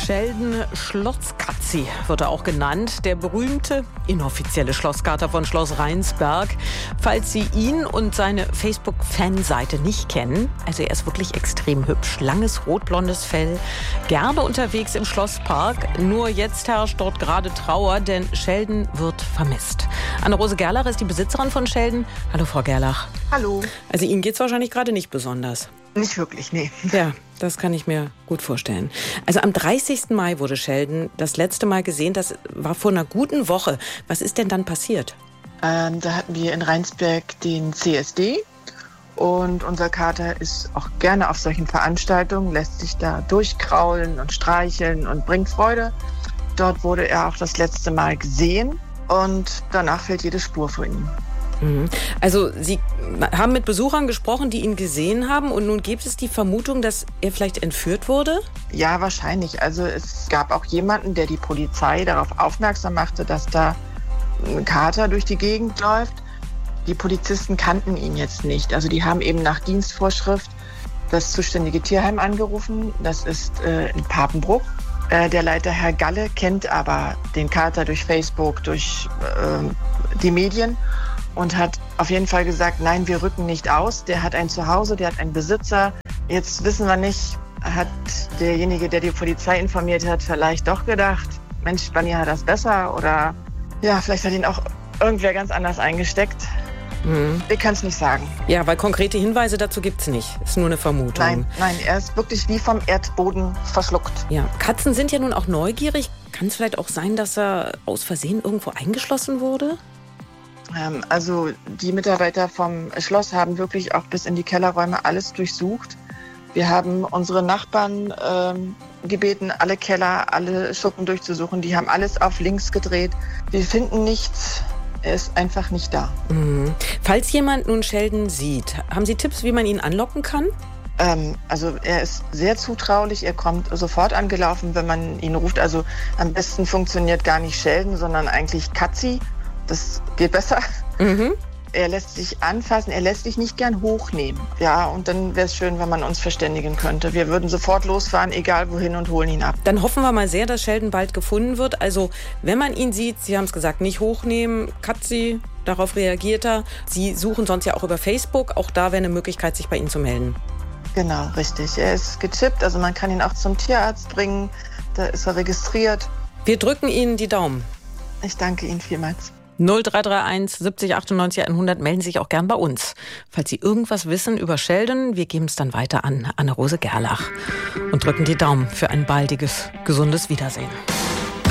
Sheldon Schlotzkatzi wird er auch genannt, der berühmte inoffizielle Schlosskater von Schloss Rheinsberg. Falls Sie ihn und seine Facebook-Fanseite nicht kennen, also er ist wirklich extrem hübsch, langes rotblondes Fell, gerne unterwegs im Schlosspark. Nur jetzt herrscht dort gerade Trauer, denn Sheldon wird vermisst. Anne-Rose Gerlach ist die Besitzerin von Sheldon. Hallo Frau Gerlach. Hallo. Also Ihnen geht's wahrscheinlich gerade nicht besonders. Nicht wirklich, nee. Ja, das kann ich mir gut vorstellen. Also am 30. Mai wurde Sheldon das letzte Mal gesehen. Das war vor einer guten Woche. Was ist denn dann passiert? Da hatten wir in Rheinsberg den CSD. Und unser Kater ist auch gerne auf solchen Veranstaltungen, lässt sich da durchkraulen und streicheln und bringt Freude. Dort wurde er auch das letzte Mal gesehen und danach fällt jede Spur von ihm. Also Sie haben mit Besuchern gesprochen, die ihn gesehen haben, und nun gibt es die Vermutung, dass er vielleicht entführt wurde? Ja, wahrscheinlich. Also es gab auch jemanden, der die Polizei darauf aufmerksam machte, dass da ein Kater durch die Gegend läuft. Die Polizisten kannten ihn jetzt nicht. Also die haben eben nach Dienstvorschrift das zuständige Tierheim angerufen. Das ist in Papenbruch. Der Leiter Herr Galle kennt aber den Kater durch Facebook, durch die Medien. Und hat auf jeden Fall gesagt, nein, wir rücken nicht aus. Der hat ein Zuhause, der hat einen Besitzer. Jetzt wissen wir nicht, hat derjenige, der die Polizei informiert hat, vielleicht doch gedacht, Mensch, Spanier hat das besser. Oder ja, vielleicht hat ihn auch irgendwer ganz anders eingesteckt. Ich kann es nicht sagen. Ja, weil konkrete Hinweise dazu gibt es nicht. Ist nur eine Vermutung. Nein, er ist wirklich wie vom Erdboden verschluckt. Ja, Katzen sind ja nun auch neugierig. Kann es vielleicht auch sein, dass er aus Versehen irgendwo eingeschlossen wurde? Also die Mitarbeiter vom Schloss haben wirklich auch bis in die Kellerräume alles durchsucht. Wir haben unsere Nachbarn gebeten, alle Keller, alle Schuppen durchzusuchen. Die haben alles auf links gedreht. Wir finden nichts. Er ist einfach nicht da. Falls jemand nun Sheldon sieht, haben Sie Tipps, wie man ihn anlocken kann? Also er ist sehr zutraulich. Er kommt sofort angelaufen, wenn man ihn ruft. Also am besten funktioniert gar nicht Sheldon, sondern eigentlich Katzi. Das geht besser. Er lässt sich anfassen, er lässt sich nicht gern hochnehmen. Ja, und dann wäre es schön, wenn man uns verständigen könnte. Wir würden sofort losfahren, egal wohin, und holen ihn ab. Dann hoffen wir mal sehr, dass Sheldon bald gefunden wird. Also, wenn man ihn sieht, Sie haben es gesagt, nicht hochnehmen. Katzi, darauf reagiert er. Sie suchen sonst ja auch über Facebook. Auch da wäre eine Möglichkeit, sich bei Ihnen zu melden. Genau, richtig. Er ist gechippt, also man kann ihn auch zum Tierarzt bringen. Da ist er registriert. Wir drücken Ihnen die Daumen. Ich danke Ihnen vielmals. 0331 70 98 100. Melden Sie sich auch gern bei uns. Falls Sie irgendwas wissen über Sheldon, wir geben es dann weiter an Anne-Rose Gerlach und drücken die Daumen für ein baldiges, gesundes Wiedersehen.